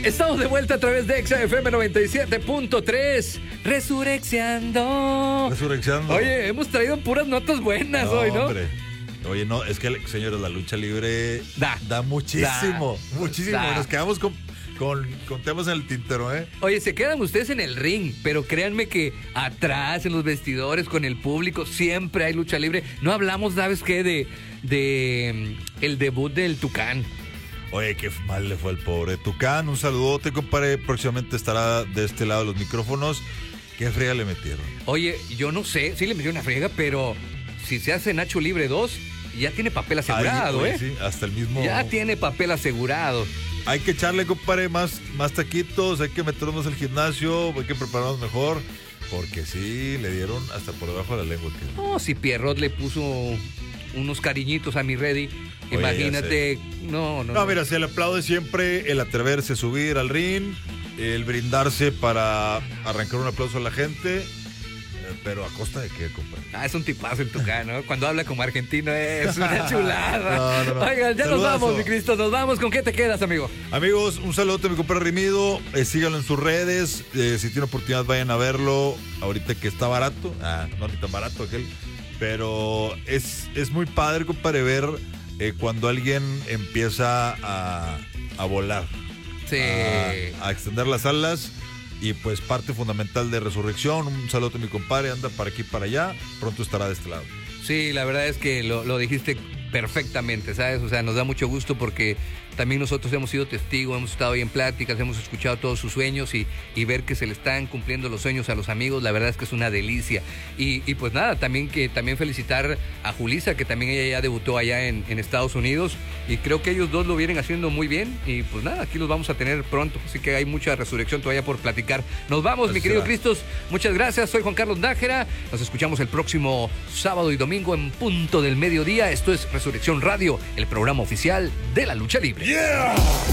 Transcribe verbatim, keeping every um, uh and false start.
Estamos de vuelta a través de Exa F M noventa y siete punto tres. Resurrecciando. Resurrecciando. Oye, hemos traído puras notas buenas no, hoy, ¿no? Hombre. Oye, no, es que, señores, la lucha libre da, da muchísimo, da, muchísimo. Da. Nos quedamos con, con, con temas en el tintero, ¿eh? Oye, se quedan ustedes en el ring, pero créanme que atrás, en los vestidores, con el público, siempre hay lucha libre. No hablamos, ¿sabes qué? De, de el debut del Tucán. Oye, qué mal le fue al pobre Tucán. Un saludote, compadre. Próximamente estará de este lado de los micrófonos. ¿Qué friega le metieron? Oye, yo no sé, sí le metieron una friega, pero si se hace Nacho Libre dos, ya tiene papel asegurado, Ay, oye, ¿eh? Sí, hasta el mismo. Ya tiene papel asegurado. Hay que echarle, compadre, más, más taquitos. Hay que meternos al gimnasio. Hay que prepararnos mejor. Porque sí, le dieron hasta por debajo de la lengua. Que... No, si Pierrot le puso unos cariñitos a mi Reddy, Oye, imagínate. No, no. No, mira, se le aplaude siempre el atreverse a subir al ring, el brindarse para arrancar un aplauso a la gente. Pero a costa de qué, compadre. Ah, es un tipazo el Tucán, ¿no? Cuando habla como argentino es una chulada. No, no, no. Oigan, ya Saludazo. nos vamos, mi Cristo, nos vamos. ¿Con qué te quedas, amigo? Amigos, un saludo a mi compadre Rimido. Eh, síganlo en sus redes. Eh, si tienen oportunidad, vayan a verlo. Ahorita que está barato. Ah, no, ni tan barato aquel. Pero es, es muy padre, compadre, ver eh, cuando alguien empieza a, a volar. Sí. A, a extender las alas. Y pues parte fundamental de Resurrección. Un saludo a mi compadre, anda para aquí para allá. Pronto estará de este lado. Sí, la verdad es que lo, lo dijiste perfectamente, ¿sabes? O sea, nos da mucho gusto porque también nosotros hemos sido testigos, hemos estado ahí en pláticas, hemos escuchado todos sus sueños y, y ver que se le están cumpliendo los sueños a los amigos, la verdad es que es una delicia. Y, y pues nada, también que también felicitar a Julissa, que también ella ya debutó allá en, en Estados Unidos y creo que ellos dos lo vienen haciendo muy bien y pues nada, aquí los vamos a tener pronto, así que hay mucha resurrección todavía por platicar. Nos vamos, Así mi querido será. Cristos, muchas gracias, soy Juan Carlos Nájera, nos escuchamos el próximo sábado y domingo en punto del mediodía. Esto es Resurrección Radio, el programa oficial de la lucha libre. ¡Yeah!